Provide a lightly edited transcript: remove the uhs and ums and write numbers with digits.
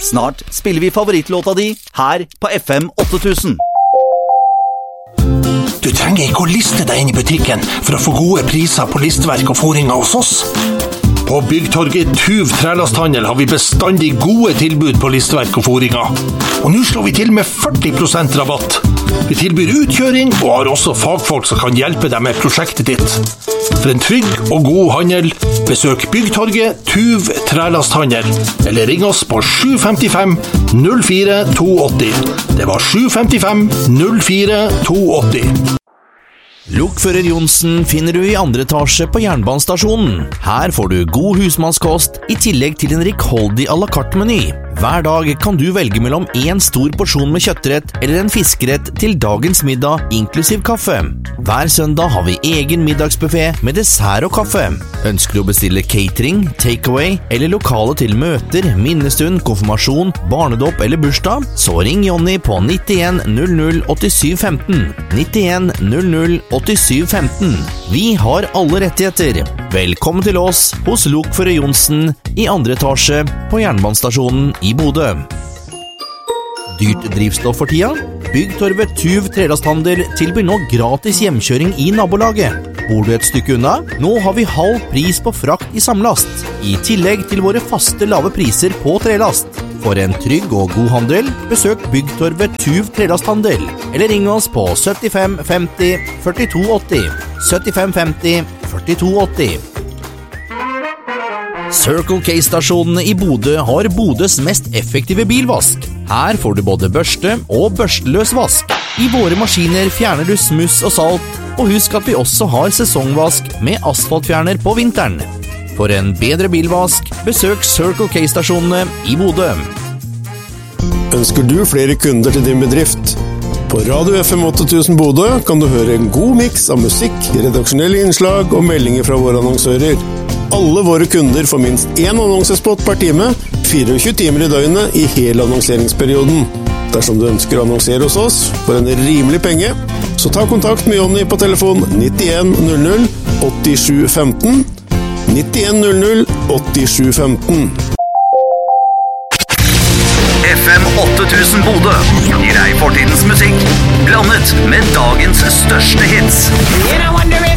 Snart spiller vi favorittlåta di her på FM 8000. Du trenger ikke å liste deg inn i butikken for å få gode priser på listeverk og foringer hos oss. På Byggtorget Tuv Trælasthandel har vi bestandig gode tilbud på listeverk og foringer. Og nå slår vi til med 40% rabatt. Vi tilbyr utkjøring og har også fagfolk som kan hjelpe deg med prosjektet ditt. For en trygg og god handel, besøk Byggtorget Tuv Trælasthandel, eller ring oss på 755 04 280. Det var 755 04 280. Lokfører Johnsen finner du i andre etasje på jernbanestasjonen. Her får du god husmannskost i tillegg til en rikholdig à la carte-meny. Hver dag kan du velge mellom en stor porsjon med kjøttrett eller en fiskerett til dagens middag, inklusiv kaffe. Hver søndag har vi egen middagsbuffet med dessert og kaffe. Ønsker du å bestille catering, takeaway eller lokale til møter, minnestund, konfirmasjon, barnedåp eller bursdag, så ring Jonny på 91 00 87 15. 91 00 87 15. Vi har alle rettigheter. Velkommen til oss hos Lokfører Johnsen i andre etasje på jernbanestasjonen i Bodø. Dyrt drivstoff for tida? Byggtorvet Tuv Trælasthandel tilbyr nå gratis hjemkjøring i nabolaget. Bor du et stykke unna? Nå har vi halv pris på frakt i samlast, i tillegg til våre faste lave priser på trelast. For en trygg og god handel, besøk Byggtorvet Tuv Trælasthandel, eller ring oss på 75 50 42 80. 75 50 42 80. Circle K-stasjonene i Bodø har Bodøs mest effektive bilvask. Her får du både børste og børsteløs vask. I våre maskiner fjerner du smuss og salt, og husk at vi også har sesongvask med asfaltfjerner på vinteren. For en bedre bilvask, besøk Circle K-stasjonene i Bodø. Ønsker du flere kunder til din bedrift? På Radio FM 8000 Bodø kan du høre en god miks av musikk, redaksjonelle innslag og meldinger fra våre annonsører. Alle våre kunder får minst én annonsespot per time, 24 timer i døgnet i hele annonseringsperioden. Dersom du ønsker å annonsere hos oss for en rimelig penge, så ta kontakt med Jonny på telefon 91 00 87 15. 91 00 87 15. FM 8000 Bodø gir deg fortidens musikk, blandet med dagens største hits.